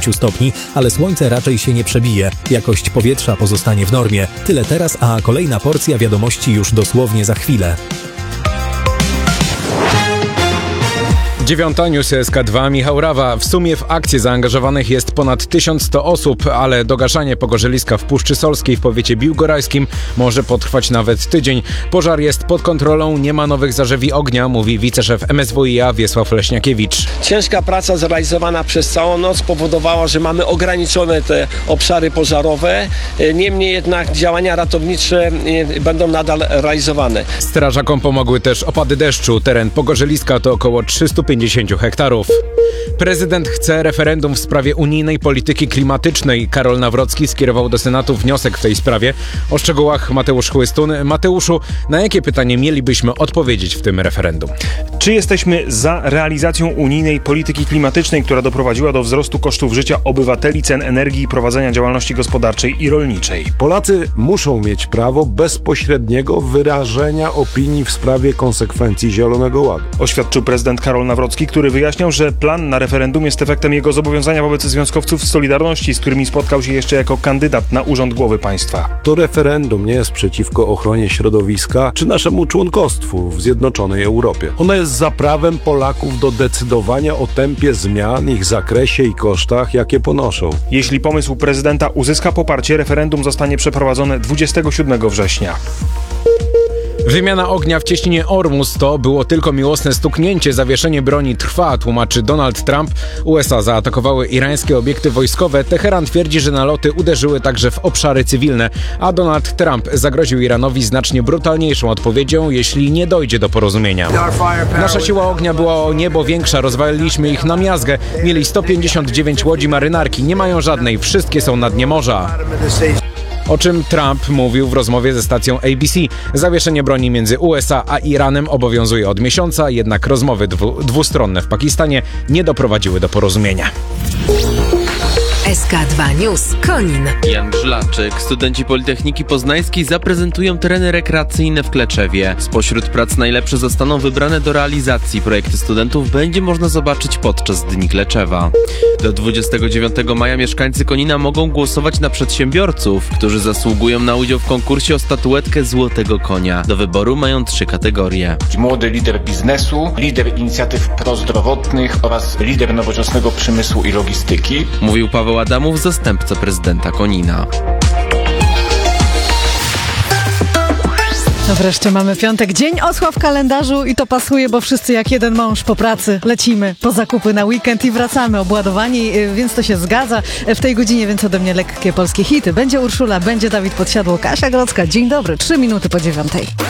10 stopni, ale słońce raczej się nie przebije. Jakość powietrza pozostanie w normie. Tyle teraz, a kolejna porcja wiadomości już dosłownie za chwilę. 9. News SK2, Michał Rawa. W sumie w akcję zaangażowanych jest ponad 1100 osób, ale dogaszanie pogorzeliska w Puszczy Solskiej w powiecie biłgorajskim może potrwać nawet tydzień. Pożar jest pod kontrolą, nie ma nowych zarzewi ognia, mówi wiceszef MSWiA Wiesław Leśniakiewicz. Ciężka praca zrealizowana przez całą noc powodowała, że mamy ograniczone te obszary pożarowe. Niemniej jednak działania ratownicze będą nadal realizowane. Strażakom pomogły też opady deszczu. Teren pogorzeliska to około 350 hektarów. Prezydent chce referendum w sprawie unijnej polityki klimatycznej. Karol Nawrocki skierował do Senatu wniosek w tej sprawie. O szczegółach Mateusz Chłystun. Mateuszu, na jakie pytanie mielibyśmy odpowiedzieć w tym referendum? Czy jesteśmy za realizacją unijnej polityki klimatycznej, która doprowadziła do wzrostu kosztów życia obywateli, cen energii i prowadzenia działalności gospodarczej i rolniczej? Polacy muszą mieć prawo bezpośredniego wyrażenia opinii w sprawie konsekwencji Zielonego Ładu. Oświadczył prezydent Karol Nawrocki, który wyjaśniał, że plan na referendum jest efektem jego zobowiązania wobec związkowców z Solidarności, z którymi spotkał się jeszcze jako kandydat na urząd głowy państwa. To referendum nie jest przeciwko ochronie środowiska czy naszemu członkostwu w Zjednoczonej Europie. Ono jest za prawem Polaków do decydowania o tempie zmian, ich zakresie i kosztach, jakie ponoszą. Jeśli pomysł prezydenta uzyska poparcie, referendum zostanie przeprowadzone 27 września. Wymiana ognia w cieśninie Ormus to było tylko miłosne stuknięcie, zawieszenie broni trwa, tłumaczy Donald Trump. USA zaatakowały irańskie obiekty wojskowe. Teheran twierdzi, że naloty uderzyły także w obszary cywilne, a Donald Trump zagroził Iranowi znacznie brutalniejszą odpowiedzią, jeśli nie dojdzie do porozumienia. Nasza siła ognia była o niebo większa, rozwaliliśmy ich na miazgę. Mieli 159 łodzi marynarki, nie mają żadnej, wszystkie są na dnie morza. O czym Trump mówił w rozmowie ze stacją ABC. Zawieszenie broni między USA a Iranem obowiązuje od miesiąca, jednak rozmowy dwustronne w Pakistanie nie doprowadziły do porozumienia. SK2 News Konin. Jan Żlaczyk. Studenci Politechniki Poznańskiej zaprezentują tereny rekreacyjne w Kleczewie. Spośród prac najlepsze zostaną wybrane do realizacji. Projekty studentów będzie można zobaczyć podczas Dni Kleczewa. Do 29 maja mieszkańcy Konina mogą głosować na przedsiębiorców, którzy zasługują na udział w konkursie o statuetkę Złotego Konia. Do wyboru mają 3 kategorie. Młody lider biznesu, lider inicjatyw prozdrowotnych oraz lider nowoczesnego przemysłu i logistyki. Mówił Paweł Adamów, zastępca prezydenta Konina. No wreszcie mamy piątek, dzień osła w kalendarzu i to pasuje, bo wszyscy jak jeden mąż po pracy lecimy po zakupy na weekend i wracamy obładowani, więc to się zgadza. W tej godzinie więc ode mnie lekkie polskie hity. Będzie Urszula, będzie Dawid Podsiadło, Kasia Grodzka. Dzień dobry, 3 minuty po 9.